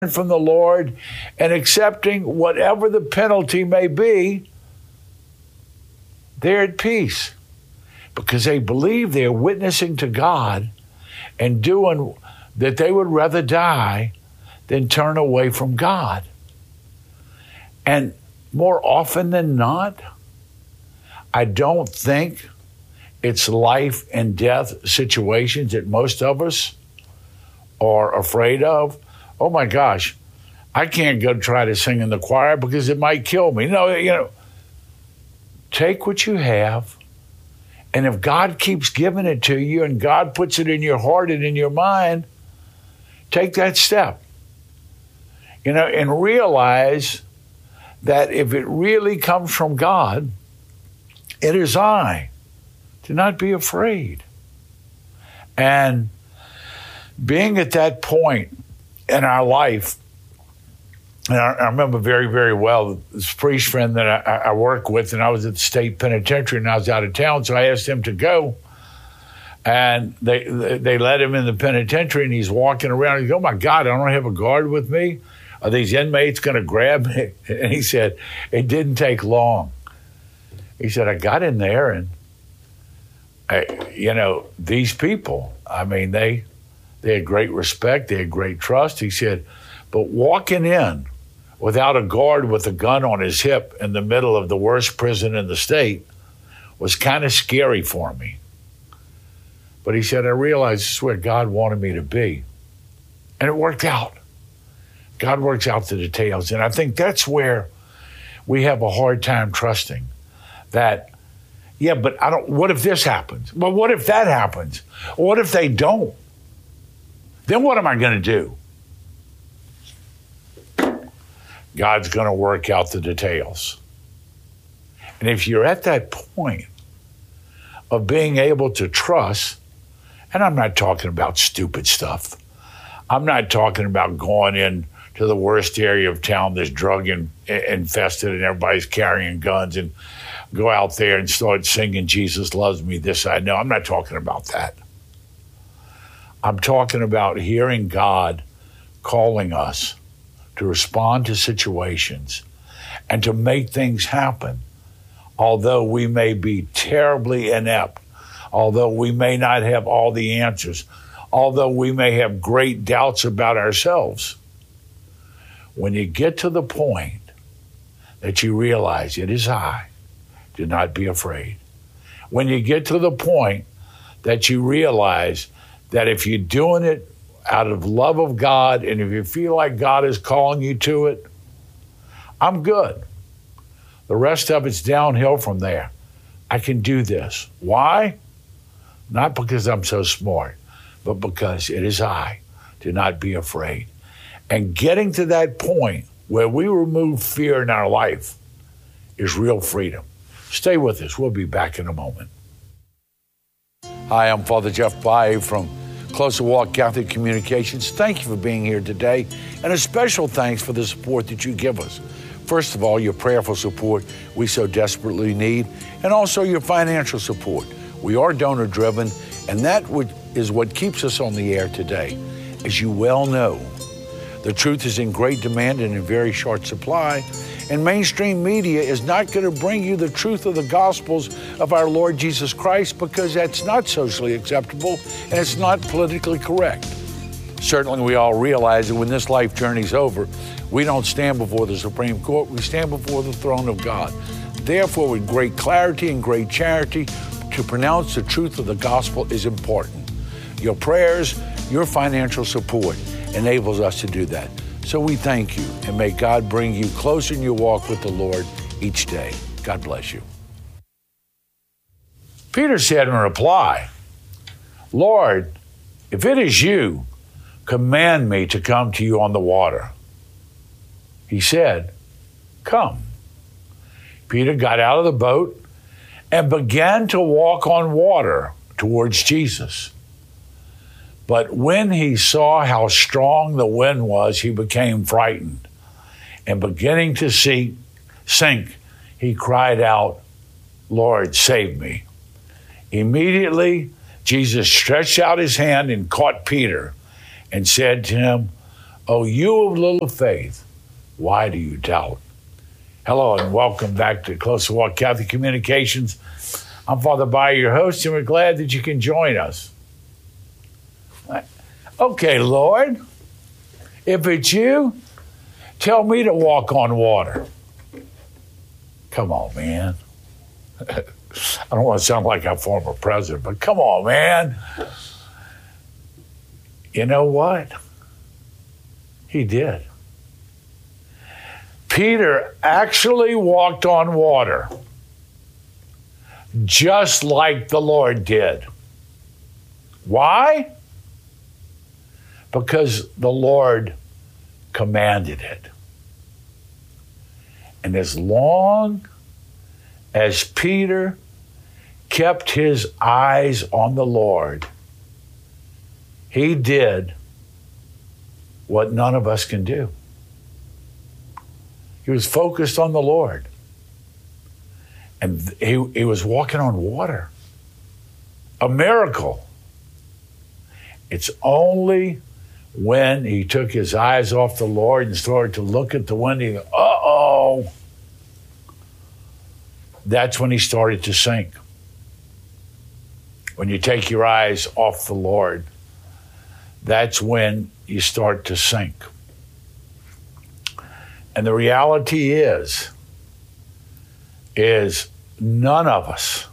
from the Lord and accepting whatever the penalty may be, they're at peace because they believe they're witnessing to God and doing that. They would rather die than turn away from God. And more often than not, I don't think it's life and death situations that most of us are afraid of. Oh my gosh, I can't go try to sing in the choir because it might kill me. No, take what you have, and if God keeps giving it to you and God puts it in your heart and in your mind, take that step. And realize that if it really comes from God, it is I. Do not be afraid. And being at that point in our life, and I remember very, very well this priest friend that I work with, and I was at the state penitentiary and I was out of town, so I asked him to go. And they let him in the penitentiary, and he's walking around. He goes, "Oh my God, I don't have a guard with me. Are these inmates going to grab me?" And he said, "It didn't take long." He said, "I got in there, and these people, they had great respect, they had great trust." He said, "But walking in without a guard with a gun on his hip in the middle of the worst prison in the state was kind of scary for me. But," he said, "I realized this is where God wanted me to be." And it worked out. God works out the details. And I think that's where we have a hard time trusting that, yeah, but what if this happens? Well, what if that happens? What if they don't? Then what am I going to do? God's going to work out the details. And if you're at that point of being able to trust, and I'm not talking about stupid stuff. I'm not talking about going in to the worst area of town that's drug infested and everybody's carrying guns and go out there and start singing "Jesus loves me, this I know." I'm not talking about that. I'm talking about hearing God calling us to respond to situations and to make things happen, although we may be terribly inept, although we may not have all the answers, although we may have great doubts about ourselves. When you get to the point that you realize it is I, do not be afraid. When you get to the point that you realize that if you're doing it out of love of God and if you feel like God is calling you to it, I'm good. The rest of it's downhill from there. I can do this. Why? Not because I'm so smart, but because it is I. Do not be afraid. And getting to that point where we remove fear in our life is real freedom. Stay with us. We'll be back in a moment. Hi, I'm Father Jeff Baye from Closer Walk Catholic Communications. Thank you for being here today, and a special thanks for the support that you give us. First of all, your prayerful support we so desperately need, and also your financial support. We are donor-driven, and that is what keeps us on the air today. As you well know, the truth is in great demand and in very short supply, and mainstream media is not going to bring you the truth of the Gospels of our Lord Jesus Christ because that's not socially acceptable and it's not politically correct. Certainly we all realize that when this life journey's over, we don't stand before the Supreme Court, we stand before the throne of God. Therefore, with great clarity and great charity, to pronounce the truth of the gospel is important. Your prayers, your financial support enables us to do that. So we thank you, and may God bring you closer in your walk with the Lord each day. God bless you. Peter said in reply, "Lord, if it is you, command me to come to you on the water." He said, "Come." Peter got out of the boat and began to walk on water towards Jesus. But when he saw how strong the wind was, he became frightened. And beginning to sink, he cried out, "Lord, save me." Immediately, Jesus stretched out his hand and caught Peter and said to him, O you of little faith, why do you doubt? Hello and welcome back to Closer Walk Catholic Communications. I'm Father Bayer, your host, and we're glad that you can join us. Okay, Lord, if it's you, tell me to walk on water. Come on, man. I don't want to sound like a former president, but come on, man. You know what? He did. Peter actually walked on water, just like the Lord did. Why? Because the Lord commanded it. And as long as Peter kept his eyes on the Lord, he did what none of us can do. He was focused on the Lord. And he was walking on water. A miracle. It's only when he took his eyes off the Lord and started to look at the wind, he go, uh-oh. That's when he started to sink. When you take your eyes off the Lord, that's when you start to sink. And the reality is none of us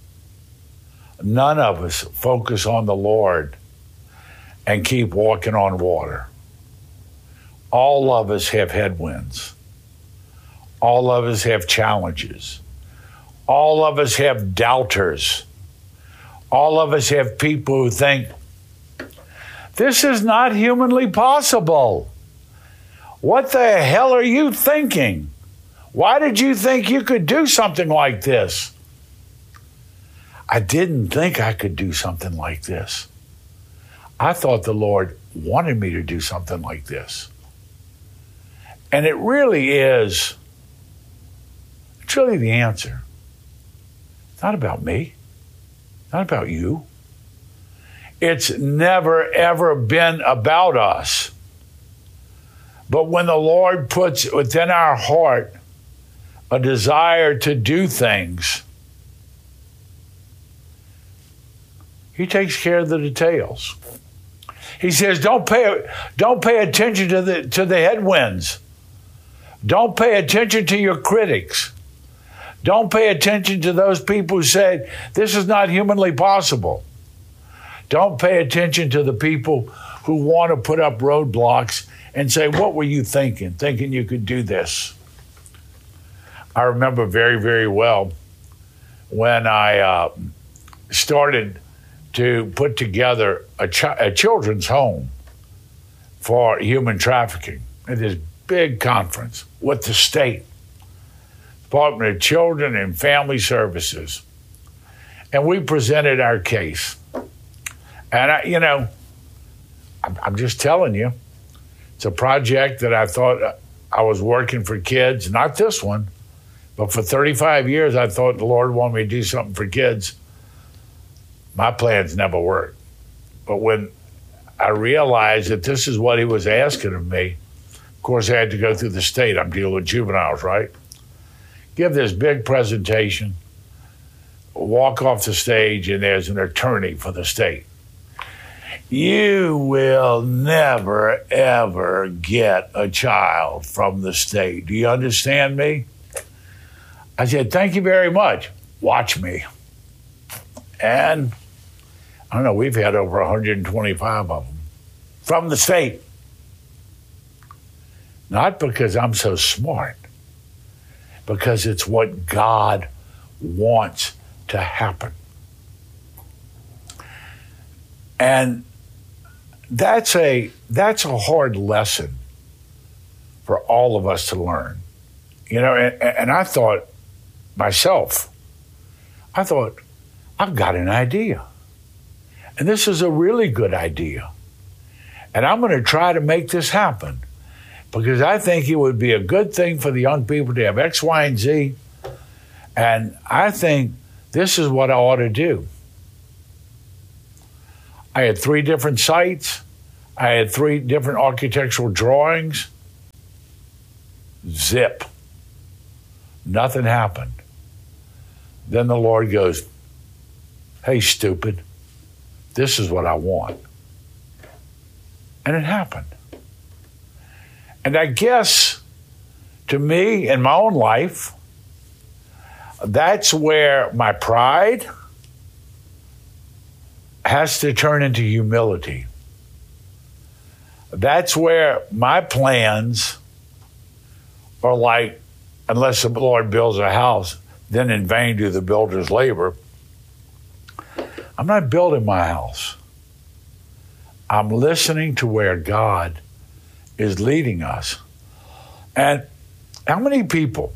focus on the Lord and keep walking on water. All of us have headwinds. All of us have challenges. All of us have doubters. All of us have people who think, this is not humanly possible. What the hell are you thinking? Why did you think you could do something like this? I didn't think I could do something like this. I thought the Lord wanted me to do something like this. And it really is, it's really the answer. It's not about me. Not about you. It's never, ever been about us. But when the Lord puts within our heart a desire to do things, he takes care of the details. He says, don't pay attention to the headwinds. Don't pay attention to your critics. Don't pay attention to those people who said, this is not humanly possible. Don't pay attention to the people who want to put up roadblocks and say, what were you thinking you could do this? I remember very, very well when I started to put together a children's home for human trafficking at this big conference with the state, Department of Children and Family Services. And we presented our case. And, I'm just telling you, it's a project that I thought I was working for kids, not this one, but for 35 years, I thought the Lord wanted me to do something for kids. My plans never worked. But when I realized that this is what he was asking of me, of course, I had to go through the state. I'm dealing with juveniles, right? Give this big presentation, walk off the stage, and there's an attorney for the state. You will never, ever get a child from the state. Do you understand me? I said, thank you very much. Watch me. And I don't know, we've had over 125 of them from the state. Not because I'm so smart, because it's what God wants to happen. And that's a hard lesson for all of us to learn. And I thought myself, I've got an idea. And this is a really good idea. And I'm going to try to make this happen because I think it would be a good thing for the young people to have X, Y, and Z. And I think this is what I ought to do. I had 3 different sites. I had 3 different architectural drawings. Zip. Nothing happened. Then the Lord goes, hey, stupid, this is what I want. And it happened. And I guess, to me, in my own life, that's where my pride has to turn into humility. That's where my plans are like, unless the Lord builds a house, then in vain do the builders labor. I'm not building my house. I'm listening to where God is leading us. And how many people,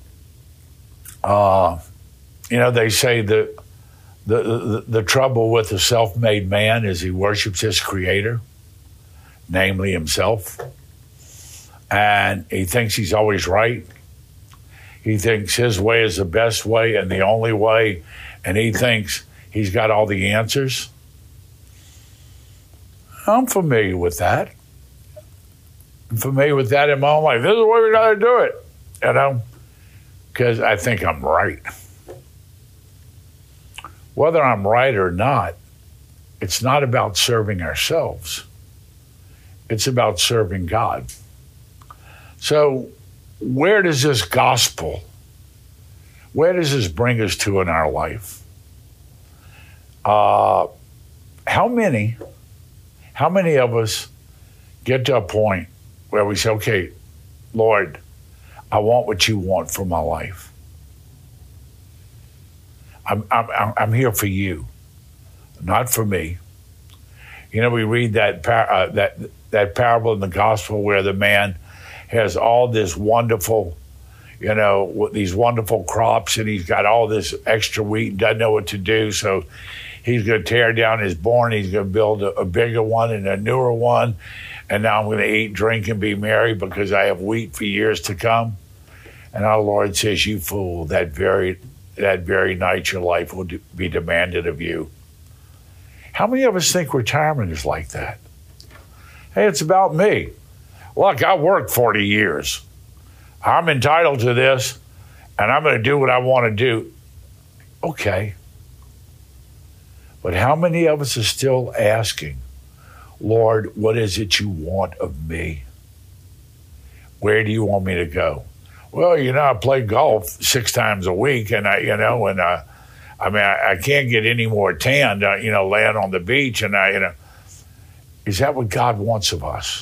they say that the trouble with the self-made man is he worships his creator, namely himself, and he thinks he's always right. He thinks his way is the best way and the only way, and he thinks he's got all the answers. I'm familiar with that. I'm familiar with that in my own life. This is the way we got to do it, because I think I'm right. Whether I'm right or not, it's not about serving ourselves. It's about serving God. So where does this gospel, where does this bring us to in our life? How many of us get to a point where we say, okay, Lord, I want what you want for my life. I'm here for you, not for me. We read that parable in the gospel where the man has all this wonderful, these wonderful crops, and he's got all this extra wheat and doesn't know what to do. So he's going to tear down his barn. He's going to build a bigger one and a newer one. And now I'm going to eat, drink, and be merry because I have wheat for years to come. And our Lord says, you fool, that very night your life will be demanded of you. How many of us think retirement is like that? Hey, it's about me. Look, I worked 40 years. I'm entitled to this, and I'm going to do what I want to do. Okay. But how many of us are still asking, Lord, what is it you want of me? Where do you want me to go? Well, I play golf 6 times a week, and I can't get any more tan, laying on the beach, and is that what God wants of us?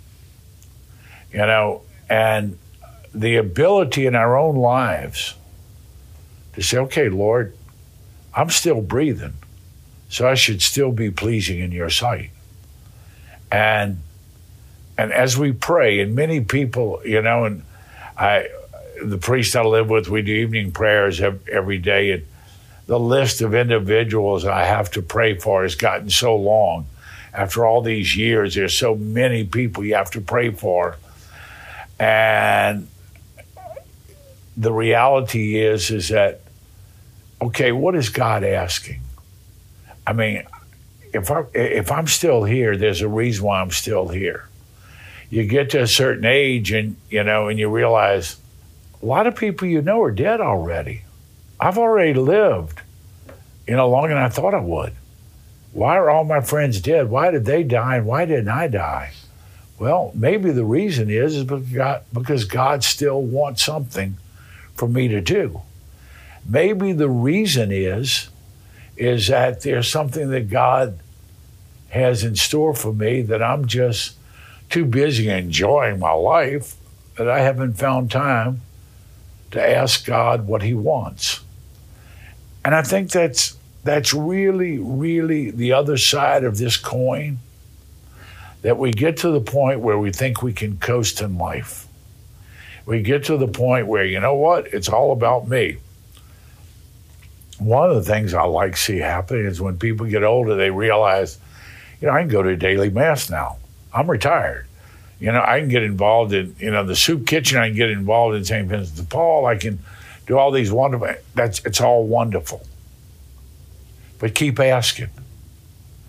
And the ability in our own lives to say, okay, Lord, I'm still breathing, so I should still be pleasing in your sight. And as we pray, and many people, the priest I live with, we do evening prayers every day, and the list of individuals I have to pray for has gotten so long. After all these years, there's so many people you have to pray for. And the reality is that, okay, what is God asking? I mean, if I'm still here, there's a reason why I'm still here. You get to a certain age and you realize a lot of people are dead already. I've already lived, longer than I thought I would. Why are all my friends dead? Why did they die and why didn't I die? Well, maybe the reason is because God still wants something for me to do. Maybe the reason is that there's something that God has in store for me that I'm just too busy enjoying my life that I haven't found time to ask God what he wants. And I think that's really, really the other side of this coin, that we get to the point where we think we can coast in life. We get to the point where, it's all about me. One of the things I like to see happen is when people get older, they realize, I can go to daily mass now. I'm retired. I can get involved in, the soup kitchen. I can get involved in St. Vincent de Paul. I can do all these wonderful, it's all wonderful. But keep asking.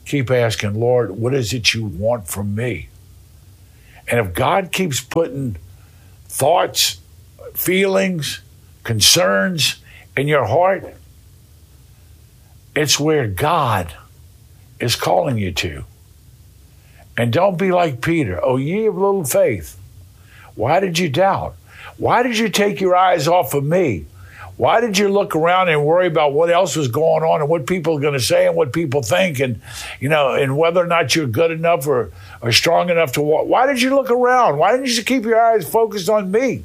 keep asking, Lord, what is it you want from me? And if God keeps putting thoughts, feelings, concerns in your heart, it's where God is calling you to. And don't be like Peter. Oh, ye of little faith. Why did you doubt? Why did you take your eyes off of me? Why did you look around and worry about what else was going on and what people are going to say and what people think and, and whether or not you're good enough or strong enough to walk? Why did you look around? Why didn't you just keep your eyes focused on me?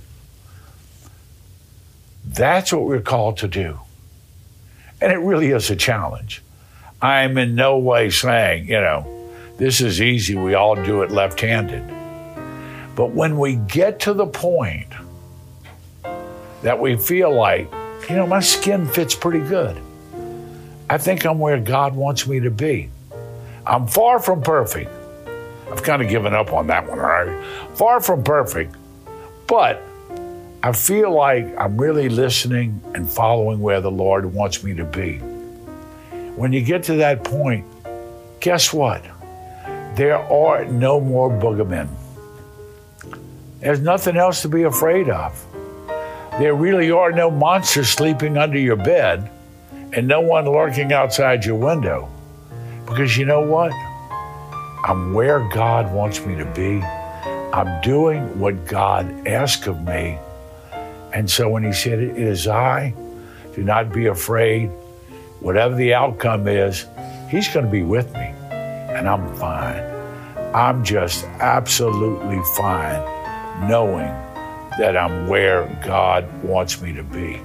That's what we're called to do. And it really is a challenge. I'm in no way saying, this is easy. We all do it left-handed. But when we get to the point that we feel like, my skin fits pretty good. I think I'm where God wants me to be. I'm far from perfect. I've kind of given up on that one, all right? Far from perfect. But I feel like I'm really listening and following where the Lord wants me to be. When you get to that point, guess what? There are no more boogermen. There's nothing else to be afraid of. There really are no monsters sleeping under your bed and no one lurking outside your window. Because you know what? I'm where God wants me to be. I'm doing what God asked of me. And so when he said, it is I, do not be afraid. Whatever the outcome is, he's going to be with me. And I'm fine. I'm just absolutely fine knowing that I'm where God wants me to be.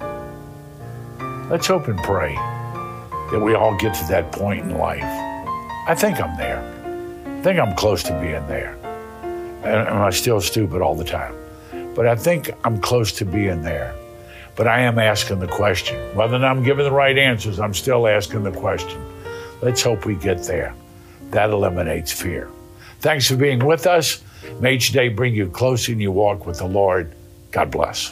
Let's hope and pray that we all get to that point in life. I think I'm there. I think I'm close to being there. And I'm still stupid all the time. But I think I'm close to being there. But I am asking the question. Whether or not I'm giving the right answers, I'm still asking the question. Let's hope we get there. That eliminates fear. Thanks for being with us. May each day bring you closer in your walk with the Lord. God bless.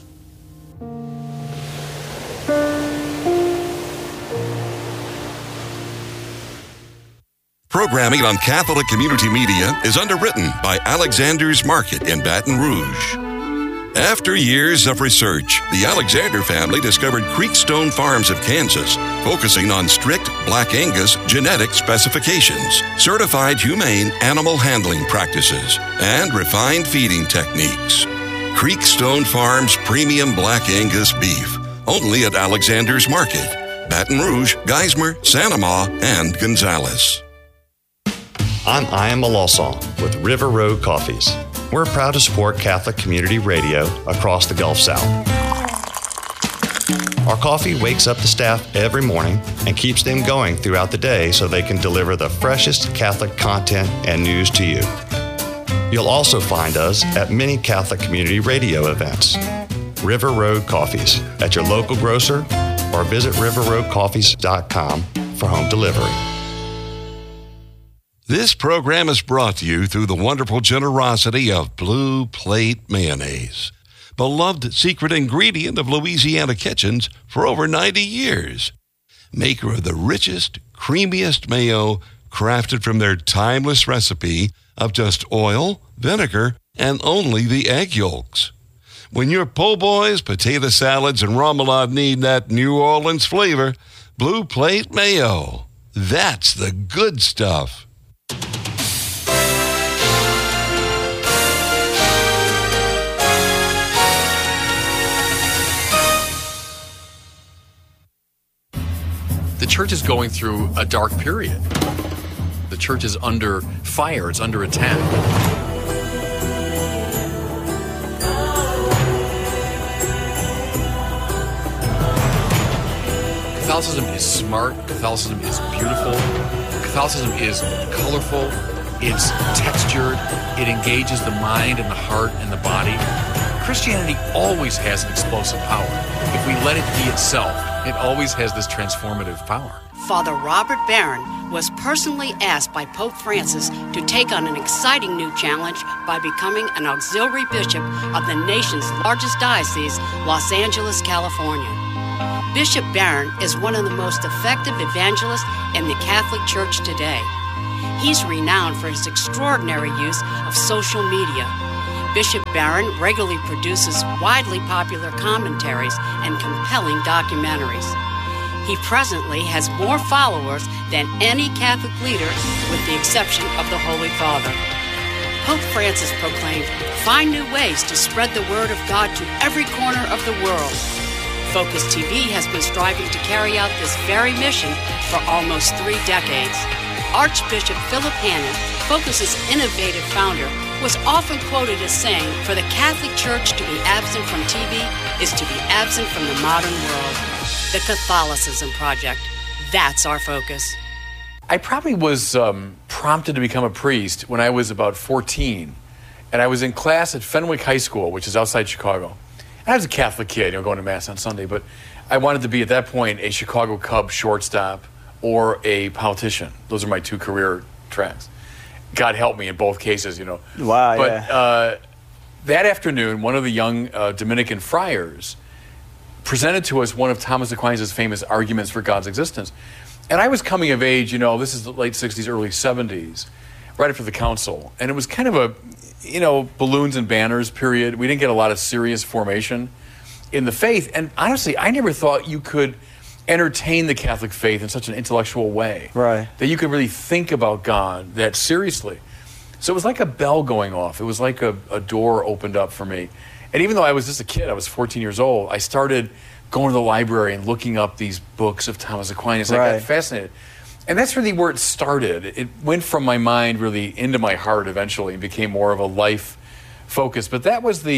Programming on Catholic Community Media is underwritten by Alexander's Market in Baton Rouge. After years of research, the Alexander family discovered Creekstone Farms of Kansas, focusing on strict Black Angus genetic specifications, certified humane animal handling practices, and refined feeding techniques. Creekstone Farms Premium Black Angus Beef, only at Alexander's Market, Baton Rouge, Geismar, Santa Ma, and Gonzales. I'm Ian Malosong with River Road Coffees. We're proud to support Catholic Community Radio across the Gulf South. Our coffee wakes up the staff every morning and keeps them going throughout the day so they can deliver the freshest Catholic content and news to you. You'll also find us at many Catholic Community Radio events. River Road Coffees at your local grocer or visit riverroadcoffees.com for home delivery. This program is brought to you through the wonderful generosity of Blue Plate Mayonnaise, beloved secret ingredient of Louisiana kitchens for over 90 years. Maker of the richest, creamiest mayo crafted from their timeless recipe of just oil, vinegar, and only the egg yolks. When your po' boys, potato salads, and remoulade need that New Orleans flavor, Blue Plate Mayo. That's the good stuff. The church is going through a dark period. The church is under fire. It's under attack. Catholicism is smart. Catholicism is beautiful. Catholicism is colorful. It's textured. It engages the mind and the heart and the body. Christianity always has an explosive power. If we let it be itself, it always has this transformative power. Father Robert Barron was personally asked by Pope Francis to take on an exciting new challenge by becoming an auxiliary bishop of the nation's largest diocese, Los Angeles, California. Bishop Barron is one of the most effective evangelists in the Catholic Church today. He's renowned for his extraordinary use of social media. Bishop Barron regularly produces widely popular commentaries and compelling documentaries. He presently has more followers than any Catholic leader, with the exception of the Holy Father. Pope Francis proclaimed, "Find new ways to spread the word of God to every corner of the world." Focus TV has been striving to carry out this very mission for almost 3 decades. Archbishop Philip Hannon, Focus's innovative founder, was often quoted as saying, "For the Catholic Church to be absent from TV is to be absent from the modern world." The Catholicism Project. That's our focus. I probably was prompted to become a priest when I was about 14. And I was in class at Fenwick High School, which is outside Chicago. And I was a Catholic kid, going to Mass on Sunday. But I wanted to be, at that point, a Chicago Cubs shortstop or a politician. Those are my 2 career tracks. God help me in both cases, Wow, but, yeah. That afternoon, one of the young Dominican friars presented to us one of Thomas Aquinas' famous arguments for God's existence. And I was coming of age, this is the late 60s, early 70s, right after the council. And it was kind of a, balloons and banners period. We didn't get a lot of serious formation in the faith. And honestly, I never thought you could entertain the Catholic faith in such an intellectual way. Right. That you could really think about God that seriously. So it was like a bell going off. It was like a door opened up for me. And even though I was just a kid, I was 14 years old, I started going to the library and looking up these books of Thomas Aquinas. I got fascinated. And that's really where it started. It went from my mind really into my heart eventually and became more of a life focus. But that was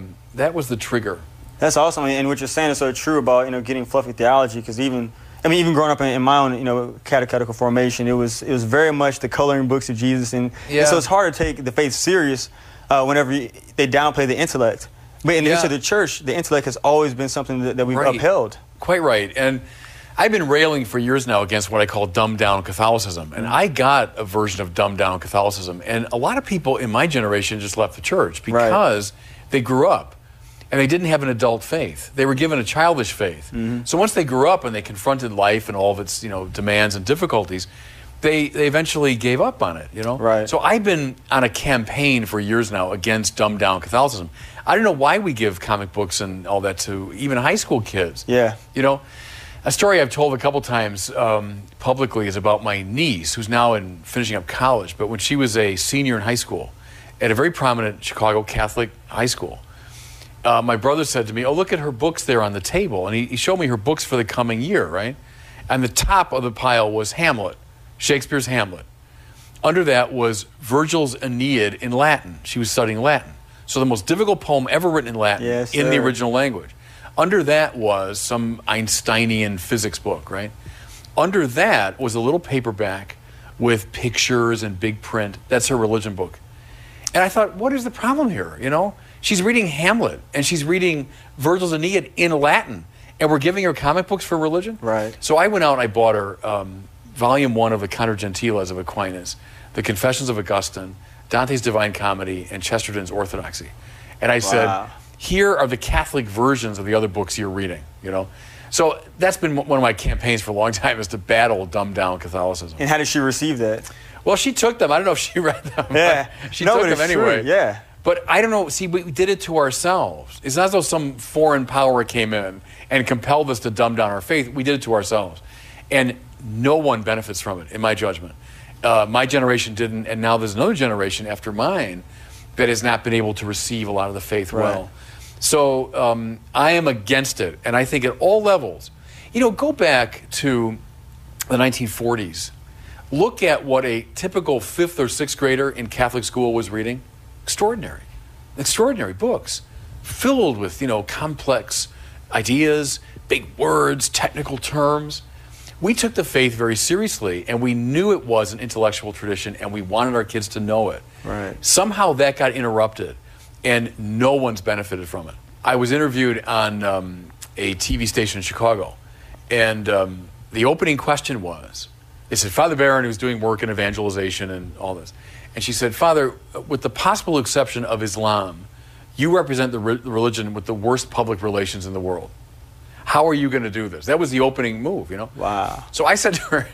the trigger. That's awesome. And what you're saying is so true about, getting fluffy theology, because even growing up in my own, catechetical formation, it was very much the coloring books of Jesus. And so it's hard to take the faith serious whenever they downplay the intellect. But in the history of the church, the intellect has always been something that we've upheld. Quite right. And I've been railing for years now against what I call dumbed-down Catholicism. And I got a version of dumbed-down Catholicism. And a lot of people in my generation just left the church because they grew up and they didn't have an adult faith. They were given a childish faith. Mm-hmm. So once they grew up and they confronted life and all of its demands and difficulties, they eventually gave up on it, Right. So I've been on a campaign for years now against dumbed-down Catholicism. I don't know why we give comic books and all that to even high school kids. Yeah. A story I've told a couple times publicly is about my niece, who's now finishing up college. But when she was a senior in high school at a very prominent Chicago Catholic high school, my brother said to me, "Oh, look at her books there on the table." And he showed me her books for the coming year, right? And the top of the pile was Hamlet, Shakespeare's Hamlet. Under that was Virgil's Aeneid in Latin. She was studying Latin. So the most difficult poem ever written in Latin in the original language. Under that was some Einsteinian physics book, right? Under that was a little paperback with pictures and big print. That's her religion book. And I thought, what is the problem here, She's reading Hamlet, and she's reading Virgil's Aeneid in Latin, and we're giving her comic books for religion? Right. So I went out and I bought her Volume 1 of the Contra Gentiles of Aquinas, the Confessions of Augustine, Dante's Divine Comedy, and Chesterton's Orthodoxy. And I said, here are the Catholic versions of the other books you're reading, So that's been one of my campaigns for a long time, is to battle dumbed-down Catholicism. And how did she receive that? Well, she took them. I don't know if she read them. Yeah. She took them anyway. True. Yeah. But I don't know. See, we did it to ourselves. It's not as though some foreign power came in and compelled us to dumb down our faith. We did it to ourselves. And no one benefits from it, in my judgment. My generation didn't, and now there's another generation after mine that has not been able to receive a lot of the faith well. So I am against it. And I think at all levels, go back to the 1940s. Look at what a typical 5th or 6th grader in Catholic school was reading. Extraordinary books filled with, complex ideas, big words, technical terms. We took the faith very seriously, and we knew it was an intellectual tradition, and we wanted our kids to know it. Right. Somehow that got interrupted, and no one's benefited from it. I was interviewed on a TV station in Chicago, and the opening question was, they said, Father Barron, who's doing work in evangelization and all this, and she said, Father, with the possible exception of Islam, you represent the religion with the worst public relations in the world. How are you going to do this? That was the opening move, Wow. So I said to her,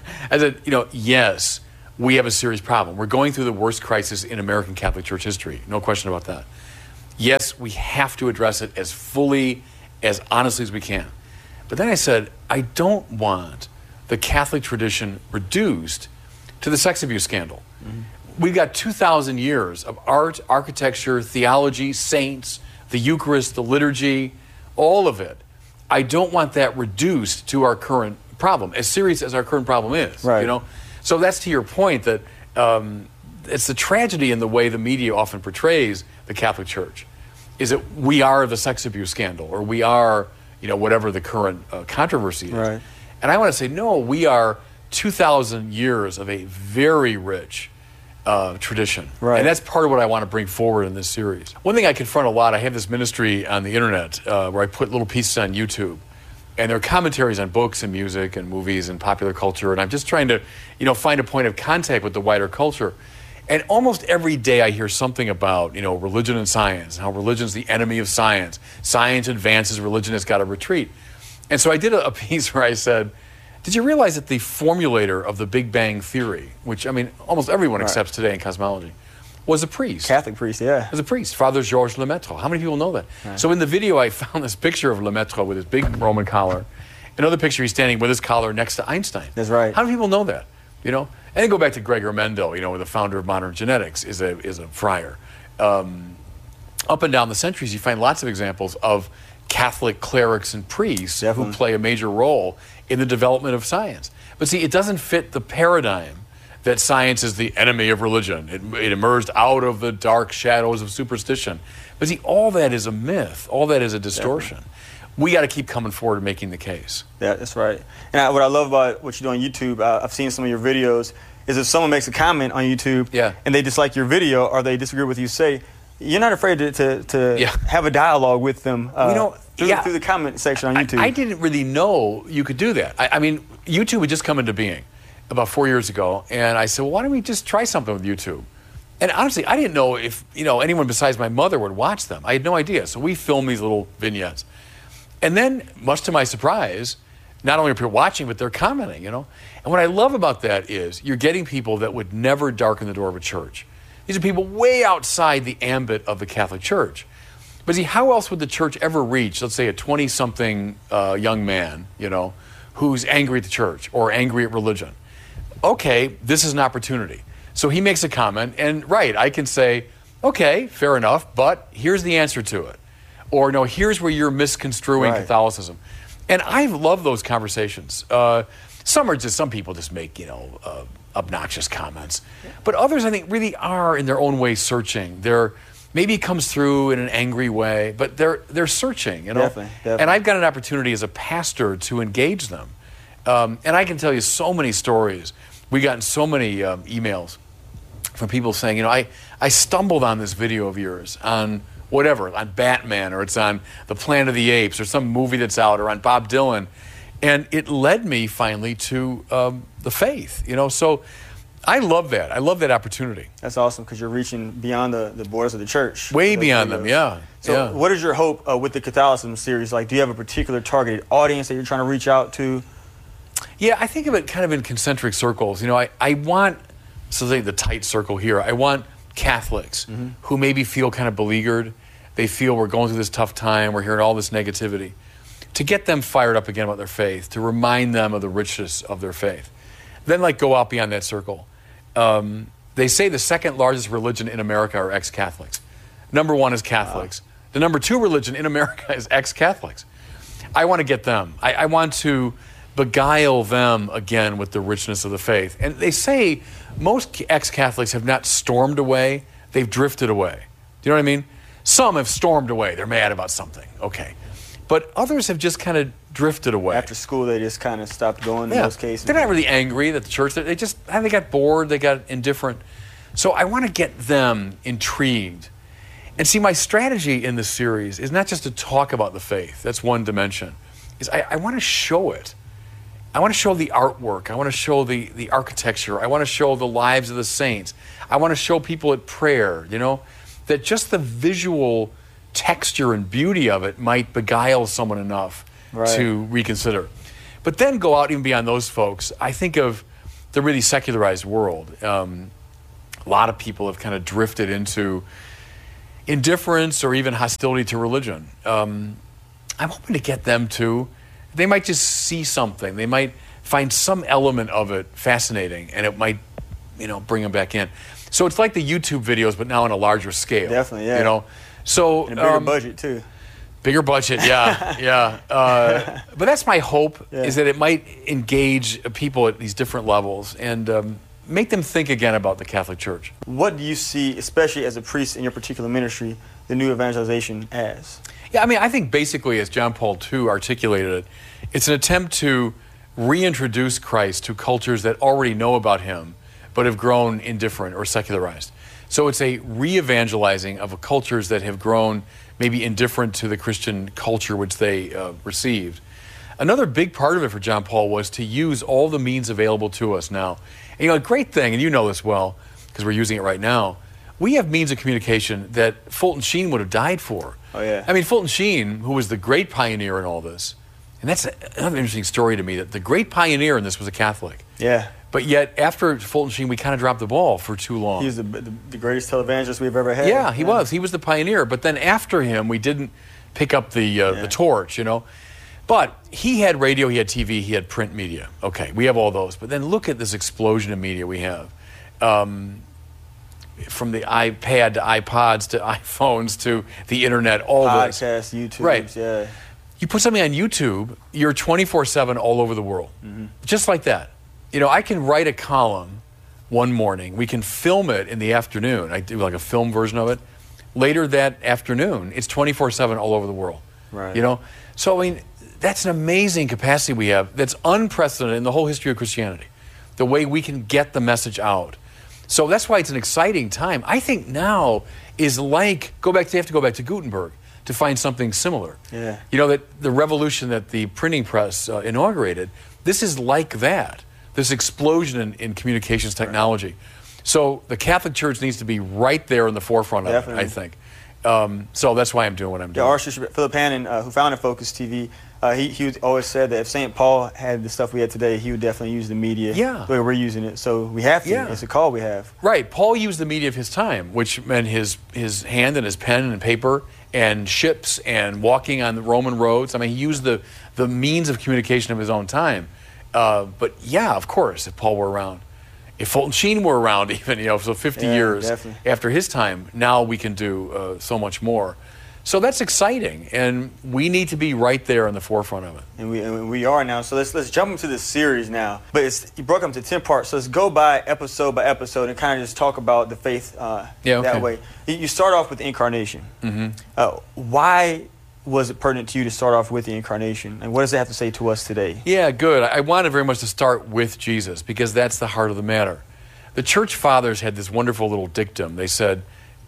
yes, we have a serious problem. We're going through the worst crisis in American Catholic Church history. No question about that. Yes, we have to address it as fully, as honestly as we can. But then I said, I don't want the Catholic tradition reduced to the sex abuse scandal. Mm-hmm. We've got 2,000 years of art, architecture, theology, saints, the Eucharist, the liturgy, all of it. I don't want that reduced to our current problem, as serious as our current problem is. Right. So that's to your point that it's the tragedy in the way the media often portrays the Catholic Church, is that we are the sex abuse scandal, or we are, whatever the current controversy is. Right. And I want to say, no, we are 2,000 years of a very rich tradition. Right. And that's part of what I want to bring forward in this series. One thing I confront a lot, I have this ministry on the internet where I put little pieces on YouTube. And there are commentaries on books and music and movies and popular culture. And I'm just trying to, find a point of contact with the wider culture. And almost every day I hear something about, religion and science, how religion's the enemy of science. Science advances, religion has got to retreat. And so I did a piece where I said, did you realize that the formulator of the Big Bang Theory, which, almost everyone accepts today in cosmology, was a priest. Catholic priest, yeah. Was a priest, Father Georges Lemaitre. How many people know that? Right. So in the video, I found this picture of Lemaitre with his big Roman collar. Another picture, he's standing with his collar next to Einstein. That's right. How many people know that? And then go back to Gregor Mendel, the founder of modern genetics, is a friar. Up and down the centuries, you find lots of examples of Catholic clerics and priests who play a major role in the development of science. But see, it doesn't fit the paradigm that science is the enemy of religion. It emerged out of the dark shadows of superstition. But see, all that is a myth. All that is a distortion. Definitely. We got to keep coming forward and making the case. Yeah, that's right. And what I love about what you do on YouTube, I've seen some of your videos, is if someone makes a comment on YouTube and they dislike your video or they disagree with what you say, you're not afraid to have a dialogue with them through the comment section on YouTube. I didn't really know you could do that. YouTube had just come into being about 4 years ago, and I said, well, why don't we just try something with YouTube? And honestly, I didn't know if anyone besides my mother would watch them. I had no idea. So we filmed these little vignettes. And then, much to my surprise, not only are people watching, but they're commenting, And what I love about that is you're getting people that would never darken the door of a church. These are people way outside the ambit of the Catholic Church. But see, how else would the church ever reach, let's say, a 20-something young man, who's angry at the church or angry at religion? Okay, this is an opportunity. So he makes a comment, and I can say, okay, fair enough, but here's the answer to it. Or no, here's where you're misconstruing Catholicism. And I love those conversations. Some people just make, obnoxious comments. But others, I think, really are in their own way searching. Maybe it comes through in an angry way, but they're searching, Definitely. And I've got an opportunity as a pastor to engage them. And I can tell you so many stories. We've gotten so many emails from people saying, I stumbled on this video of yours on whatever, on Batman, or it's on the Planet of the Apes, or some movie that's out, or on Bob Dylan. And it led me finally to the faith, So I love that. I love that opportunity. That's awesome, because you're reaching beyond the borders of the church. Way beyond them, yeah. So what is your hope with the Catholicism series? Like, do you have a particular targeted audience that you're trying to reach out to? Yeah, I think of it kind of in concentric circles. I want, the tight circle here, I want Catholics who maybe feel kind of beleaguered. They feel we're going through this tough time, we're hearing all this negativity. To get them fired up again about their faith, to remind them of the richness of their faith. Then go out beyond that circle. They say the second largest religion in America are ex-Catholics. Number one is Catholics. Wow. The number two religion in America is ex-Catholics. I want to get them. I want to beguile them again with the richness of the faith. And they say most ex-Catholics have not stormed away, they've drifted away. Do you know what I mean? Some have stormed away, they're mad about something, okay. But others have just kind of drifted away. After school, they just kind of stopped going in most cases. They're not really angry at the church, they got bored, they got indifferent. So I want to get them intrigued. And see, my strategy in this series is not just to talk about the faith, that's one dimension, is I want to show it. I want to show the artwork. I want to show the architecture. I want to show the lives of the saints. I want to show people at prayer, that just the visual texture and beauty of it might beguile someone enough to reconsider. But then go out even beyond those folks. I think of the really secularized world. A lot of people have kind of drifted into indifference or even hostility to religion. I'm hoping to get them to, they might just see something. They might find some element of it fascinating, and it might, bring them back in. So it's like the YouTube videos, but now on a larger scale. Definitely, yeah. So and a bigger budget too. Bigger budget, yeah. But that's my hope, is that it might engage people at these different levels and make them think again about the Catholic Church. What do you see, especially as a priest in your particular ministry, the new evangelization as? Yeah, I think basically, as John Paul II articulated it, it's an attempt to reintroduce Christ to cultures that already know about him, but have grown indifferent or secularized. So it's a re-evangelizing of cultures that have grown maybe indifferent to the Christian culture which they received. Another big part of it for John Paul was to use all the means available to us now. And, a great thing, and you know this well, because we're using it right now, we have means of communication that Fulton Sheen would have died for. Oh, yeah. Fulton Sheen, who was the great pioneer in all this, and that's another interesting story to me, that the great pioneer in this was a Catholic. Yeah. But yet, after Fulton Sheen, we kind of dropped the ball for too long. He was the greatest televangelist we've ever had. Yeah, he was. He was the pioneer. But then after him, we didn't pick up the torch, But he had radio, he had TV, he had print media. Okay, we have all those. But then look at this explosion of media we have. From the iPad to iPods to iPhones to the internet, all this. Podcasts, YouTube. Right. Yeah. You put something on YouTube, you're 24/7 all over the world. Mm-hmm. Just like that. I can write a column one morning. We can film it in the afternoon. I do like a film version of it. Later that afternoon, it's 24/7 all over the world. Right. So, that's an amazing capacity we have that's unprecedented in the whole history of Christianity, the way we can get the message out. So that's why it's an exciting time. I think now is like, you have to go back to Gutenberg to find something similar. Yeah. That the revolution that the printing press inaugurated, this is like that, this explosion in communications technology. So the Catholic Church needs to be right there in the forefront of it, I think. So that's why I'm doing what I'm doing. Archbishop Philip Hannon, who founded Focus TV, he always said that if St. Paul had the stuff we had today, he would definitely use the media the way we're using it. So we have to. Yeah. It's a call we have. Right. Paul used the media of his time, which meant his hand and his pen and paper and ships and walking on the Roman roads. He used the means of communication of his own time. But yeah, of course, if Paul were around. If Fulton Sheen were around even, so 50 years after his time, now we can do so much more. So that's exciting, and we need to be right there in the forefront of it. And we are now. So let's jump into this series now. But you broke up into 10 parts, so let's go by episode and kind of just talk about the faith that way. You start off with the incarnation. Mm-hmm. Why was it pertinent to you to start off with the incarnation, and what does it have to say to us today? Yeah, good. I wanted very much to start with Jesus because that's the heart of the matter. The church fathers had this wonderful little dictum. They said,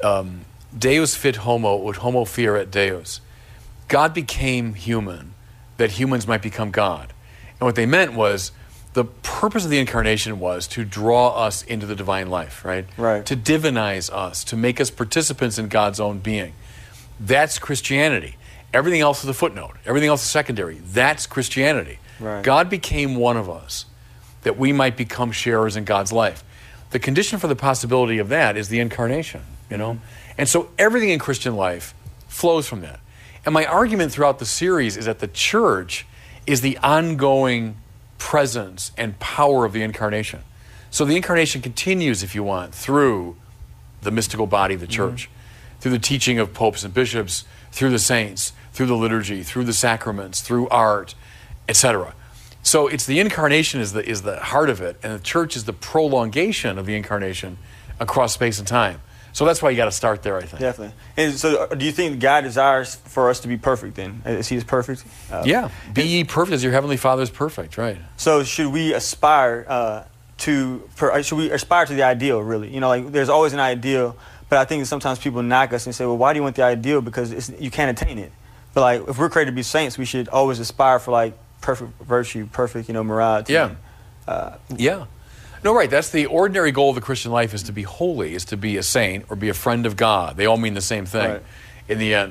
Deus fit homo, ut homo fieret Deus. God became human, that humans might become God. And what they meant was, the purpose of the incarnation was to draw us into the divine life, right? To divinize us, to make us participants in God's own being. That's Christianity. Everything else is a footnote. Everything else is secondary. That's Christianity. Right. God became one of us, that we might become sharers in God's life. The condition for the possibility of that is the incarnation, And so everything in Christian life flows from that. And my argument throughout the series is that the church is the ongoing presence and power of the incarnation. So the incarnation continues, if you want, through the mystical body of the church, through the teaching of popes and bishops, through the saints, through the liturgy, through the sacraments, through art, etc. So it's the incarnation is the heart of it, and the church is the prolongation of the incarnation across space and time. So that's why you got to start there, I think. Definitely. And so do you think God desires for us to be perfect then? Is he perfect? Yeah. Be ye perfect as your heavenly Father is perfect, right. So should we aspire to the ideal, really? There's always an ideal, but I think sometimes people knock us and say, well, why do you want the ideal? Because you can't attain it. But if we're created to be saints, we should always aspire for perfect virtue, perfect, morality. Yeah. Yeah. No, right. That's the ordinary goal of the Christian life, is to be holy, is to be a saint or be a friend of God. They all mean the same thing in the end.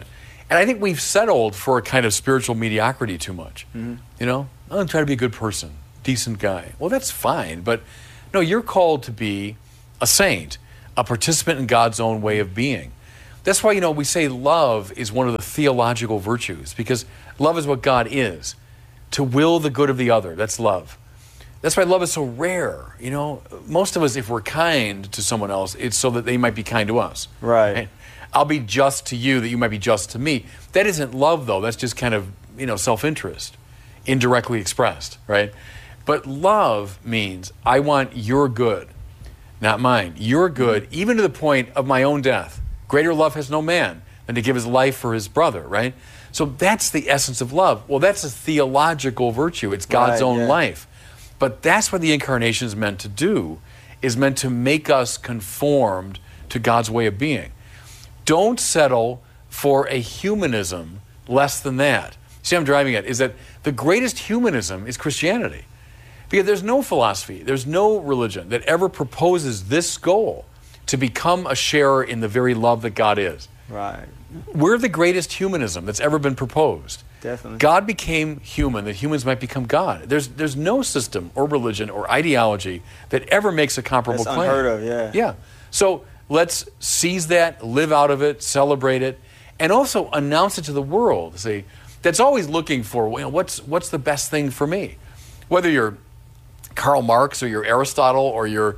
And I think we've settled for a kind of spiritual mediocrity too much. Mm-hmm. You know, I'm trying to be a good person, decent guy. Well, that's fine, but no, you're called to be a saint, a participant in God's own way of being. That's why, we say love is one of the theological virtues, because love is what God is. To will the good of the other, that's love. That's why love is so rare. Most of us, if we're kind to someone else, it's so that they might be kind to us. Right. I'll be just to you that you might be just to me. That isn't love, though. That's just kind of, self-interest, indirectly expressed, right? But love means I want your good, not mine. Your good, even to the point of my own death. Greater love has no man than to give his life for his brother, right? So that's the essence of love. Well, that's a theological virtue. It's God's own life. But that's what the incarnation is meant to do, is meant to make us conformed to God's way of being. Don't settle for a humanism less than that. See, I'm driving at is that the greatest humanism is Christianity. Because there's no philosophy, there's no religion that ever proposes this goal, to become a sharer in the very love that God is. Right. We're the greatest humanism that's ever been proposed. Definitely. God became human that humans might become God. There's no system or religion or ideology that ever makes a comparable claim. That's unheard of, yeah. Yeah. So let's seize that, live out of it, celebrate it, and also announce it to the world. See, that's always looking for, what's the best thing for me? Whether you're Karl Marx or you're Aristotle or you're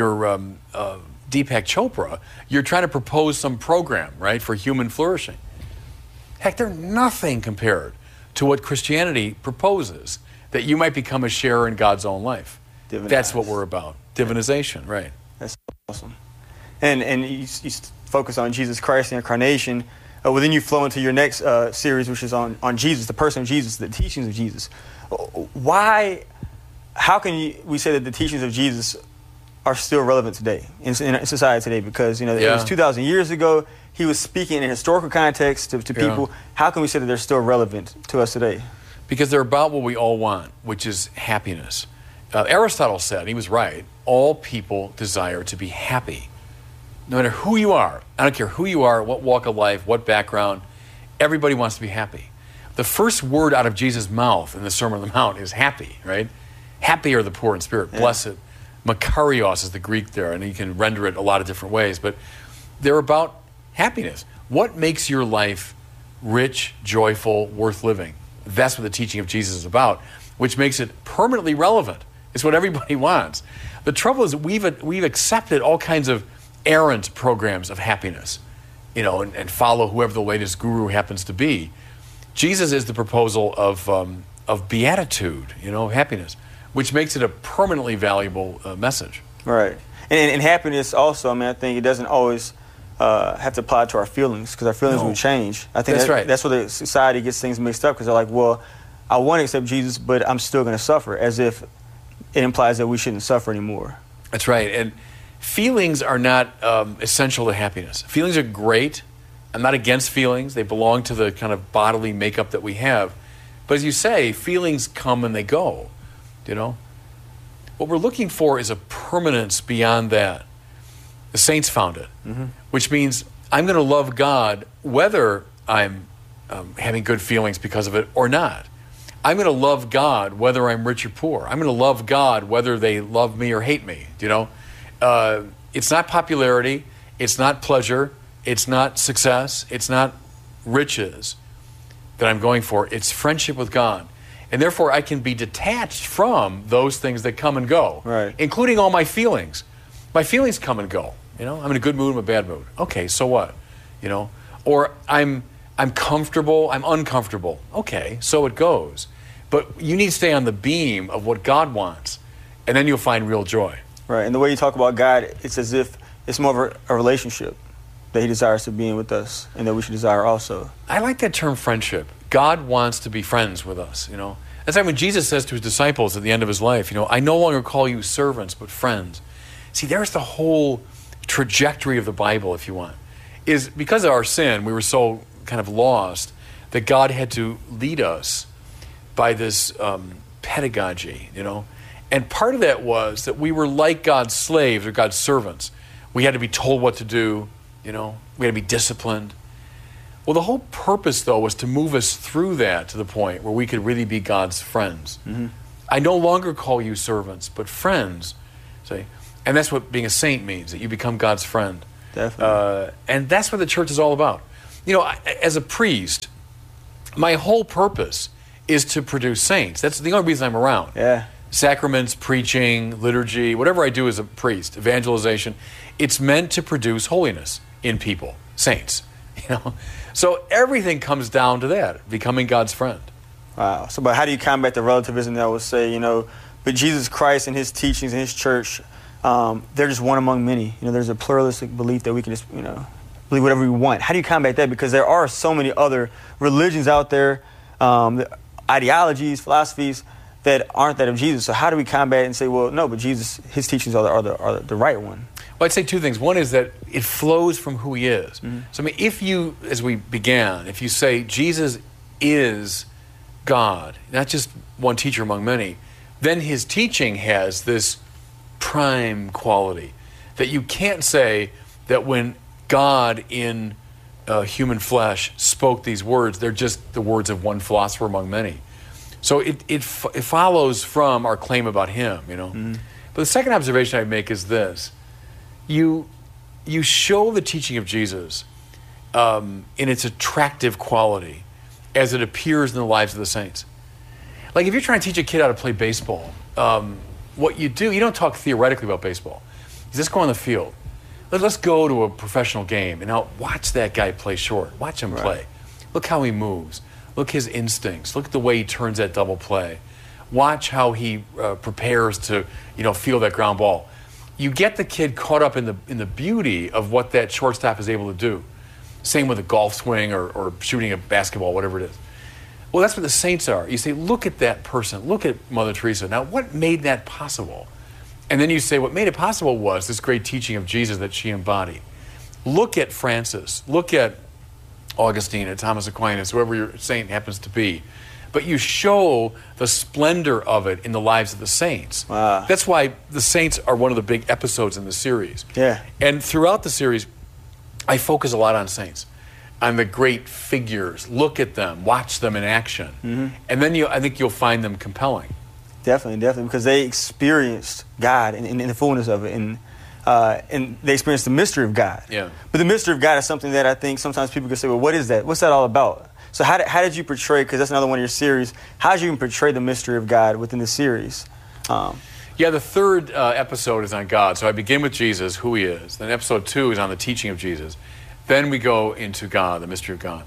Deepak Chopra, you're trying to propose some program, right, for human flourishing. Heck, they're nothing compared to what Christianity proposes, that you might become a sharer in God's own life. Divinize. That's what we're about. Divinization, right. That's awesome. And you focus on Jesus Christ, the incarnation. Well, then you flow into your next series, which is on Jesus, the person of Jesus, the teachings of Jesus. How can we say that the teachings of Jesus are still relevant today in society today? Because it was 2,000 years ago. He was speaking in a historical context to people. How can we say that they're still relevant to us today? Because they're about what we all want, which is happiness. Aristotle said, he was right, all people desire to be happy. No matter who you are, I don't care who you are, what walk of life, what background, everybody wants to be happy. The first word out of Jesus' mouth in the Sermon on the Mount is happy, right? Happy are the poor in spirit, blessed. Makarios is the Greek there, and you can render it a lot of different ways, but they're about happiness. What makes your life rich, joyful, worth living? That's what the teaching of Jesus is about, which makes it permanently relevant. It's what everybody wants. The trouble is we've accepted all kinds of errant programs of happiness, and follow whoever the latest guru happens to be. Jesus is the proposal of beatitude, happiness, which makes it a permanently valuable message. Right. And happiness also, I think it doesn't always have to apply to our feelings, because our feelings will change. I think that's where the society gets things mixed up, because they're like, well, I want to accept Jesus, but I'm still going to suffer, as if it implies that we shouldn't suffer anymore. That's right. And feelings are not essential to happiness. Feelings are great. I'm not against feelings. They belong to the kind of bodily makeup that we have. But as you say, feelings come and they go. What we're looking for is a permanence beyond that. The saints found it, which means I'm going to love God whether I'm having good feelings because of it or not. I'm going to love God whether I'm rich or poor. I'm going to love God whether they love me or hate me. It's not popularity. It's not pleasure. It's not success. It's not riches that I'm going for. It's friendship with God. And therefore, I can be detached from those things that come and go, right, including all my feelings. My feelings come and go. I'm in a good mood, I'm in a bad mood. Okay, so what? Or I'm comfortable, I'm uncomfortable. Okay, so it goes. But you need to stay on the beam of what God wants, and then you'll find real joy. Right, and the way you talk about God, it's as if it's more of a relationship that He desires to be in with us, and that we should desire also. I like that term, friendship. God wants to be friends with us, That's why when Jesus says to His disciples at the end of His life, I no longer call you servants, but friends. See, there's the whole trajectory of the Bible, if you want. Is because of our sin, we were so kind of lost that God had to lead us by this pedagogy, And part of that was that we were like God's slaves or God's servants. We had to be told what to do, we had to be disciplined. Well, the whole purpose, though, was to move us through that to the point where we could really be God's friends. Mm-hmm. I no longer call you servants, but friends. See? And that's what being a saint means, that you become God's friend. Definitely. And that's what the church is all about. You know, as a priest, my whole purpose is to produce saints. That's the only reason I'm around. Yeah. Sacraments, preaching, liturgy, whatever I do as a priest, evangelization, it's meant to produce holiness in people, saints. You know, so everything comes down to that, becoming God's friend. Wow. So, but how do you combat the relativism that would say, you know, but Jesus Christ and his teachings and his church, they're just one among many. You know, there's a pluralistic belief that we can just, you know, believe whatever we want. How do you combat that? Because there are so many other religions out there, ideologies, philosophies that aren't that of Jesus. So how do we combat it and say, well, no, but Jesus, his teachings are the right one? Well, I'd say two things. One is that it flows from who he is. Mm-hmm. So, I mean, if you, as we began, if you say Jesus is God, not just one teacher among many, then his teaching has this prime quality that you can't say that when God in human flesh spoke these words, they're just the words of one philosopher among many. So it follows from our claim about him, you know. Mm-hmm. But the second observation I make is this. You show the teaching of Jesus in its attractive quality as it appears in the lives of the saints. Like if you're trying to teach a kid how to play baseball, what you do, you don't talk theoretically about baseball. You just go on the field. Let's go to a professional game and now watch that guy play short. Watch him play. Look how he moves. Look his instincts. Look at the way he turns that double play. Watch how he prepares to, you know, field that ground ball. You get the kid caught up in the beauty of what that shortstop is able to do. Same with a golf swing or shooting a basketball, whatever it is. Well, that's what the saints are. You say, look at that person. Look at Mother Teresa. Now, what made that possible? And then you say, what made it possible was this great teaching of Jesus that she embodied. Look at Francis. Look at Augustine and Thomas Aquinas, whoever your saint happens to be. But you show the splendor of it in the lives of the saints. Wow. That's why the saints are one of the big episodes in the series. Yeah. And throughout the series, I focus a lot on saints, on the great figures. Look at them, watch them in action. Mm-hmm. And then I think you'll find them compelling. Definitely, because they experienced God in the fullness of it, and they experienced the mystery of God. Yeah. But the mystery of God is something that I think sometimes people can say, well, what is that? What's that all about? So how did you portray, because that's another one of your series, how did you even portray the mystery of God within the series? Yeah, the third episode is on God. So I begin with Jesus, who he is. Then episode 2 is on the teaching of Jesus. Then we go into God, the mystery of God.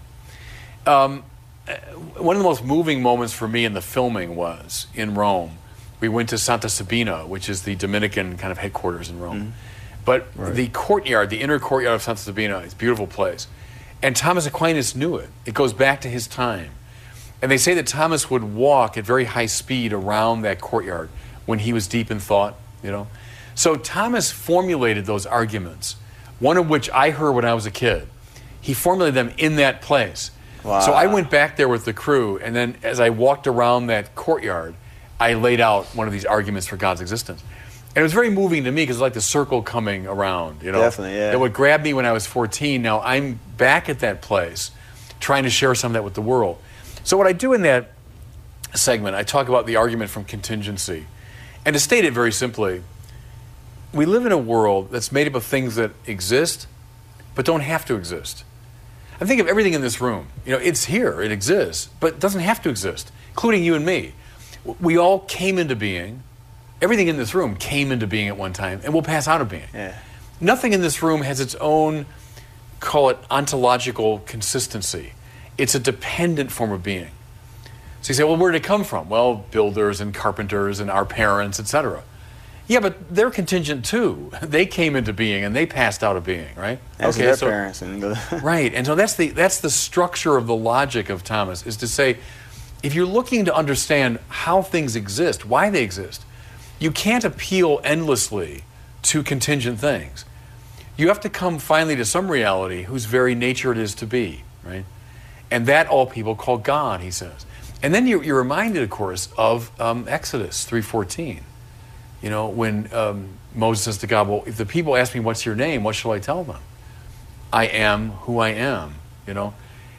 One of the most moving moments for me in the filming was in Rome. We went to Santa Sabina, which is the Dominican kind of headquarters in Rome. Mm-hmm. But the courtyard, the inner courtyard of Santa Sabina, is a beautiful place. And Thomas Aquinas knew it. It goes back to his time. And they say that Thomas would walk at very high speed around that courtyard when he was deep in thought, you know. So Thomas formulated those arguments, one of which I heard when I was a kid. He formulated them in that place. Wow. So I went back there with the crew, and then as I walked around that courtyard, I laid out one of these arguments for God's existence. And it was very moving to me because it's like the circle coming around, you know. Definitely, yeah. It would grab me when I was 14. Now I'm back at that place trying to share some of that with the world. So what I do in that segment, I talk about the argument from contingency. And to state it very simply, we live in a world that's made up of things that exist but don't have to exist. I think of everything in this room. You know, it's here, it exists, but it doesn't have to exist, including you and me. We all came into being. Everything in this room came into being at one time and will pass out of being. Yeah. Nothing in this room has its own, call it ontological consistency. It's a dependent form of being. So you say, well, where did it come from? Well, builders and carpenters and our parents, etc. Yeah, but they're contingent too. They came into being and they passed out of being, right? As their parents. Right, and so that's the structure of the logic of Thomas, is to say, if you're looking to understand how things exist, why they exist, you can't appeal endlessly to contingent things. You have to come finally to some reality whose very nature it is to be, right? And that all people call God, he says. And then you're reminded, of course, of Exodus 3:14. You know, when Moses says to God, well, if the people ask me, what's your name, what shall I tell them? I am who I am, you know.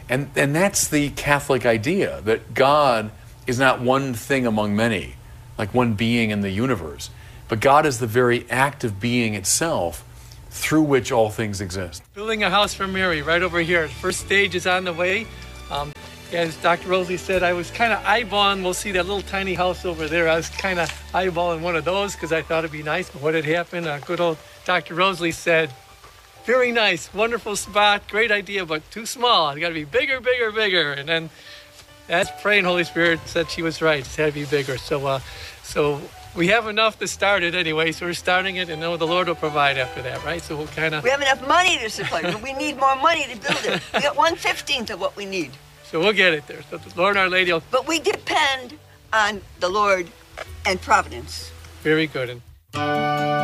And that's the Catholic idea, that God is not one thing among many, like one being in the universe, but God is the very active being itself through which all things exist. Building a house for Mary right over here. First stage is on the way. As Dr. Rosalie said, I was kind of eyeballing, we'll see that little tiny house over there. I was kind of eyeballing one of those because I thought it'd be nice. But what had happened, good old Dr. Rosalie said, very nice, wonderful spot, great idea, but too small. It's got to be bigger, bigger, bigger. And then as praying, Holy Spirit said she was right. It's had to be bigger. So we have enough to start it anyway, so we're starting it, and know the Lord will provide after that, right? So we'll kind of... We have enough money to supply, but we need more money to build it. We got 1/15 of what we need. So we'll get it there. So the Lord Our Lady will... But we depend on the Lord and Providence. Very good.